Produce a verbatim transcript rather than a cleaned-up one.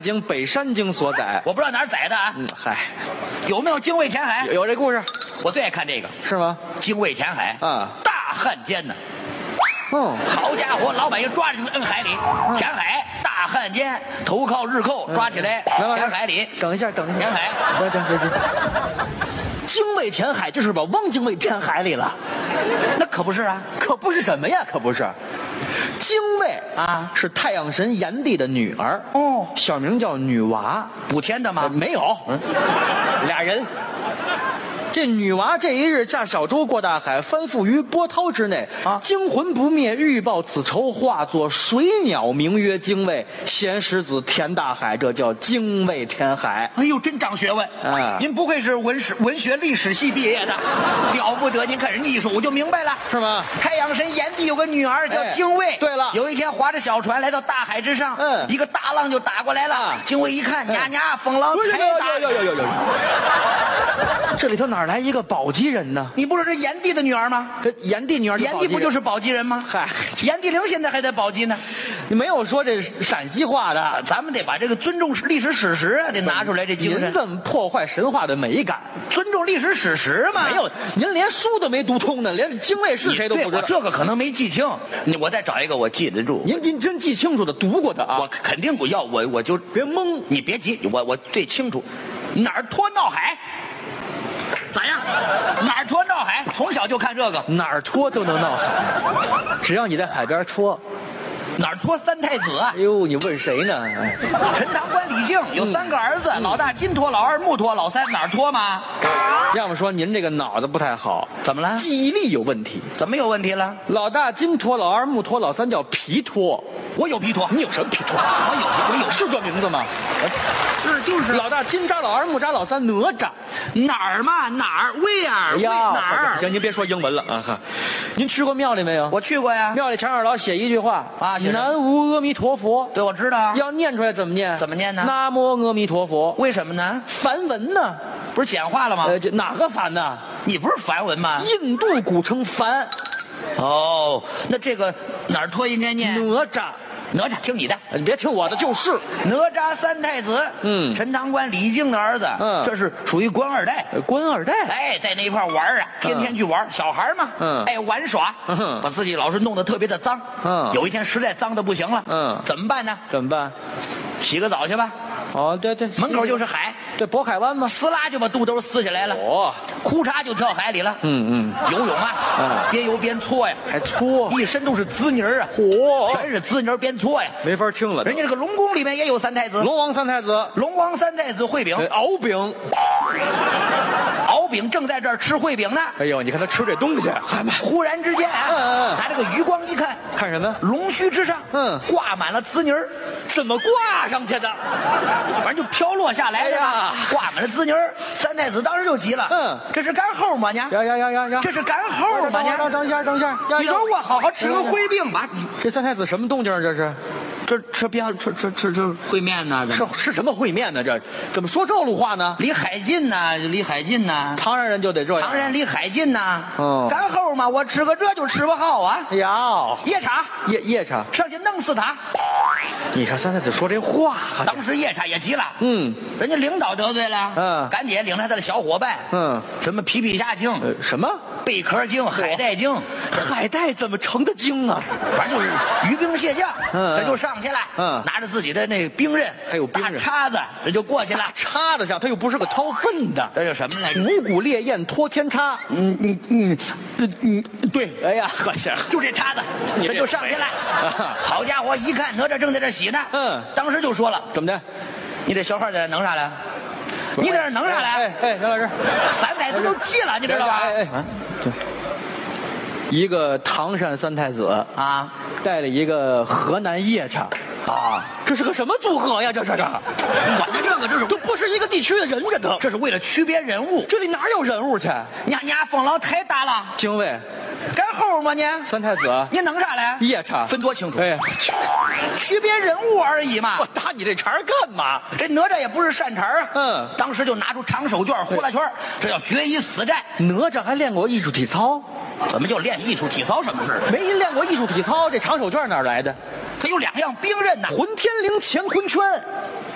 经北山经所载， 我不知道哪儿载的啊。 嗯，嗨， 有没有精卫填海？ 有有这故事我最爱看这个， 是吗？ 精卫填海啊， 大汉奸呢。 嗯， 好家伙，老百姓抓着就摁海里，填海大汉奸，投靠日寇，抓起来填海里。 等一下，等一下， 填海， 对对对对。精卫填海就是把汪精卫填海里了， 那可不是啊， 可不是什么呀，可不是。精卫啊是太阳神炎帝的女儿， 哦， 小名叫女娃， 补填的吗？ 呃、没有，嗯，俩人。这女娃这一日驾小舟过大海，翻覆于波涛之内，啊，惊魂不灭，欲报此仇，化作水鸟，名曰精卫。贤石子填大海，这叫精卫填海。 哎呦，真长学问啊！ 您不愧是文史文学历史系毕业的，了不得！您看人艺术，我就明白了， 是吗？ 太阳神炎帝有个女儿叫精卫。 哎、对了， 有一天划着小船来到大海之上， 嗯， 一个大浪就打过来了。啊、精卫一看，呀呀，风浪太大， 有有有有有。这里头哪来一个宝鸡人呢？ 你不是这炎帝的女儿吗？ 这炎帝女儿， 炎帝不就是宝鸡人吗？ 嗨， 炎帝陵现在还在宝鸡呢。 你没有说这陕西话的， 咱们得把这个尊重历史史实啊，得拿出来这精神。 您这么破坏神话的美感， 尊重历史史实嘛？ 没有，您连书都没读通呢，连精卫是谁都不知道。 我这个可能没记清，我再找一个我记得住。 您您真记清楚的，读过的啊？ 我肯定不要，我我就别懵， 你别急，我我最清楚，哪儿脱闹海。咋样？哪儿脱闹海？从小就看这个， 哪儿脱都能闹海，只要你在海边脱。 哪儿脱三太子啊？ 哎呦，你问谁呢？ 陈塘关李靖有三个儿子，嗯、老大金脱，老二木脱，老三哪儿脱吗？ 要么说您这个脑子不太好， 怎么了？ 记忆力有问题。 怎么有问题了？ 老大金脱，老二木脱，老三叫皮脱。 我有皮脱， 你有什么皮脱？ 我有，我有， 是这名字吗？ 是就是。 老大金吒，老二木吒，老三哪吒。 哪儿嘛？哪儿？Where？哪儿？ 行，您别说英文了啊哈。您去过庙里没有？ 我去过呀。 庙里常二老写一句话啊， 南无阿弥陀佛。 对，我知道。 要念出来怎么念？ 怎么念呢？ 南无阿弥陀佛。 为什么呢？ 梵文呢？ 不是简化了吗？ 呃，这哪个梵呢？ 你不是梵文吗？ 印度古称梵。 哦，那这个哪儿脱应该念？ 哪吒。 哪吒听你的， 你别听我的，就是哪吒三太子， 嗯， 陈塘关李靖的儿子， 嗯， 这是属于官二代， 官二代， 哎，在那一块玩啊，天天去玩，嗯、小孩嘛， 嗯， 爱玩耍， 嗯， 把自己老是弄得特别的脏， 嗯， 有一天实在脏的不行了， 嗯， 怎么办呢？ 怎么办？ 洗个澡去吧。 哦，对对， 门口就是海， 对，渤海湾吗？ 撕拉就把肚兜撕下来了， 哦， 裤衩就跳海里了， 嗯嗯， 游泳啊， 嗯， 边游边搓呀， 还搓， 一身都是滋泥儿啊， 嚯， 全是滋泥儿边搓呀， 没法听了。 人家这个龙宫里面也有三太子， 龙王三太子， 龙王三太子烩饼， 敖丙， 敖丙正在这儿吃烩饼呢。 哎呦，你看他吃这东西， 忽然之间啊， 嗯嗯， 拿这个余光一看， 看什么？ 龙须之上，嗯，挂满了滋泥儿， 怎么挂上去的？ 反正就飘落下来的吧，挂满了滋泥儿。三太子当时就急了， 嗯， 这是干猴吗呢？ 呀呀呀呀呀！ 这是干猴吗呢？ 等一下，等一下， 你说我好好吃个烩饼吧。 这三太子什么动静？这是？ 这吃边吃吃吃吃烩面呢？ 是是什么烩面呢？这怎么说这路话呢？ 离海近呢，离海近呢。 唐山人就得这样。 唐山离海近呢。 嗯， 干猴嘛，我吃个这就吃不好啊。 哎呀， 夜叉， 夜夜叉， 上去弄死他。 你看三太子说这话， 当时夜叉也急了。 嗯， 人家领导得罪了。 嗯， 赶紧领着他的小伙伴。 嗯， 什么皮皮虾精？ 呃，什么贝壳精、海带精？ 海带怎么成的精啊？ 反正就是鱼兵蟹将。 嗯， 这就上去了。 嗯， 拿着自己的那个兵刃， 还有兵刃大叉子，这就过去了。 叉子上，他又不是个掏粪的， 这叫什么来着？ 五谷烈焰托天叉。 嗯嗯嗯嗯，对。 哎呀，呵行， 就这叉子，这就上去了。好家伙，一看哪吒正在这洗呢。 嗯， 当时就说了， 怎么的？ 你这小孩在这弄啥来？你在这弄啥来？ 哎哎，杨老师， 三太子都急了，你知道吧？ 哎哎，对，一个唐山三太子啊， 带了一个河南夜叉啊，这是个什么组合呀？这是这， 管他这个，这是都不是一个地区的人，这都， 这是为了区别人物。 这里哪有人物去？ 你你风浪太大了。 精卫， 干猴吗你？ 三太子， 你弄啥来？ 夜叉， 分多清楚。 哎， 区别人物而已嘛。 我打你这茬干嘛？ 这哪吒也不是善茬啊。 嗯， 当时就拿出长手绢、呼啦圈，这叫决一死战。 哪吒还练过艺术体操？ 怎么就练艺术体操什么事？ 没练过艺术体操，这长手绢哪来的？ 他有两样兵刃呐， 混天绫乾坤圈。